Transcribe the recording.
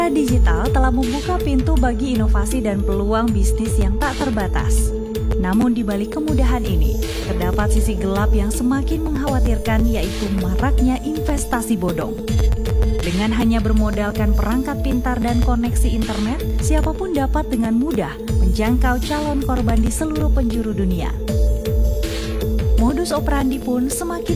Era digital telah membuka pintu bagi inovasi dan peluang bisnis yang tak terbatas. Namun di balik kemudahan ini, terdapat sisi gelap yang semakin mengkhawatirkan, yaitu maraknya investasi bodong. Dengan hanya bermodalkan perangkat pintar dan koneksi internet, siapapun dapat dengan mudah menjangkau calon korban di seluruh penjuru dunia. Modus operandi pun semakin